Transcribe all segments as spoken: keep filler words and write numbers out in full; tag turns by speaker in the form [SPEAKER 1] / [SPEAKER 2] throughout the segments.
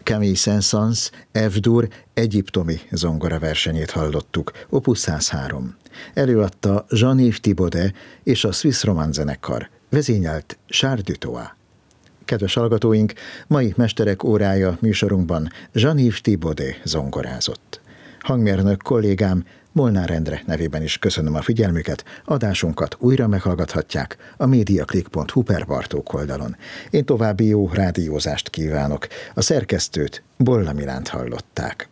[SPEAKER 1] Camille Saint-Saëns F-dur egyiptomi zongora versenyét hallottuk, opus száz három. Előadta Jean-Yves Thibaudet és a Swiss Romand zenekar, vezényelt Charles Dutoit. Kedves hallgatóink, mai Mesterek órája műsorunkban Jean-Yves Thibaudet zongorázott. Hangmérnök kollégám Molnár Endre nevében is köszönöm a figyelmüket, adásunkat újra meghallgathatják a mediaclick pont hu per Bartók oldalon. Én további jó rádiózást kívánok, a szerkesztőt, Bolla Milánt hallották.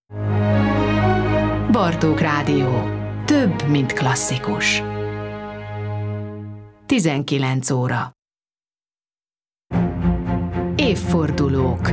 [SPEAKER 2] Bartók Rádió. Több, mint klasszikus. tizenkilenc óra. Évfordulók.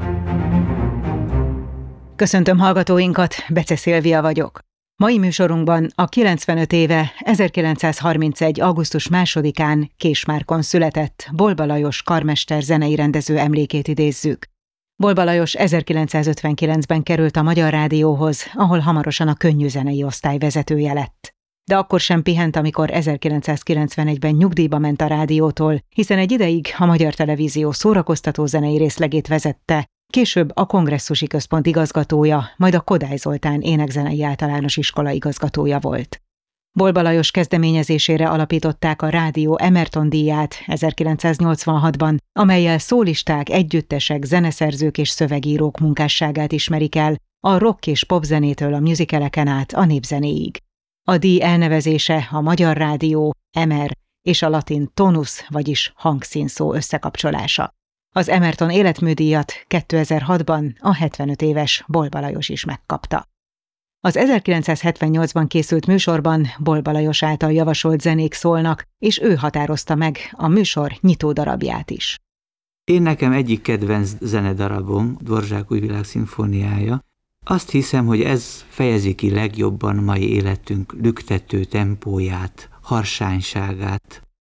[SPEAKER 3] Köszöntöm hallgatóinkat, Bece Szilvia vagyok. Mai műsorunkban a kilencvenöt éve ezerkilencszázharmincegy. augusztus másodikán Késmárkon született Bolba Lajos karmester zenei rendező emlékét idézzük. Bolba Lajos ezerkilencszázötvenkilencben került a Magyar Rádióhoz, ahol hamarosan a könnyűzenei osztály vezetője lett. De akkor sem pihent, amikor ezerkilencszázkilencvenegyben nyugdíjba ment a rádiótól, hiszen egy ideig a Magyar Televízió szórakoztató zenei részlegét vezette, később a Kongresszusi Központ igazgatója, majd a Kodály Zoltán Énekzenei Általános Iskola igazgatója volt. Bolba Lajos kezdeményezésére alapították a Rádió Emerton-díját ezerkilencszáznyolcvanhatban, amellyel szólisták, együttesek, zeneszerzők és szövegírók munkásságát ismerik el, a rock és popzenétől a musicaleken át a népzenéig. A díj elnevezése a Magyar Rádió, Emer és a latin tonus, vagyis hangszínszó összekapcsolása. Az Emerton életműdíjat kétezer-hatban a hetvenöt éves Bolba Lajos is megkapta. Az ezerkilencszázhetvennyolcban készült műsorban Bolba Lajos által javasolt zenék szólnak, és ő határozta meg a műsor nyitó darabját is.
[SPEAKER 4] Én nekem egyik kedvenc zenedarabom, Dvorzsák Újvilág szimfóniája. Azt hiszem, hogy ez fejezi ki legjobban mai életünk lüktető tempóját, harsányságát,